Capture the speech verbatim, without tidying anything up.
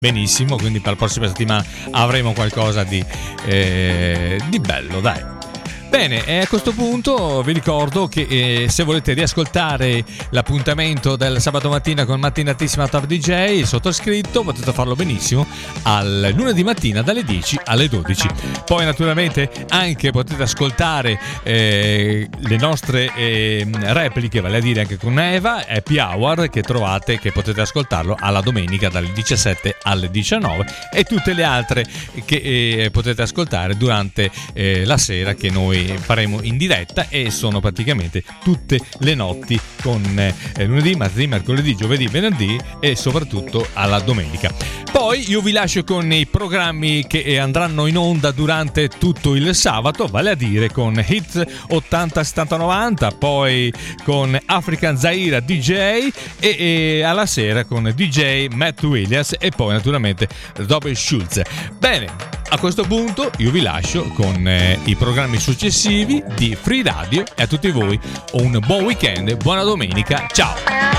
Benissimo, quindi per la prossima settimana avremo qualcosa di, eh, di bello, dai. Bene, e a questo punto vi ricordo che eh, se volete riascoltare l'appuntamento del sabato mattina con Mattinatissima Top D J, il sottoscritto, potete farlo benissimo al lunedì mattina dalle dieci alle dodici. Poi naturalmente anche potete ascoltare eh, le nostre eh, repliche, vale a dire anche con Eva, Happy Hour, che trovate, che potete ascoltarlo alla domenica dalle diciassette alle diciannove, e tutte le altre che eh, potete ascoltare durante eh, la sera, che noi faremo in diretta, e sono praticamente tutte le notti con eh, lunedì, martedì, mercoledì, giovedì, venerdì e soprattutto alla domenica. Poi io vi lascio con i programmi che andranno in onda durante tutto il sabato, vale a dire con Hit ottanta settanta novanta, poi con African Zaira D J e, e alla sera con D J Matt Williams e poi naturalmente Robert Schulz. Bene, a questo punto io vi lascio con eh, i programmi successivi di Free Radio, e a tutti voi un buon weekend, buona domenica, ciao!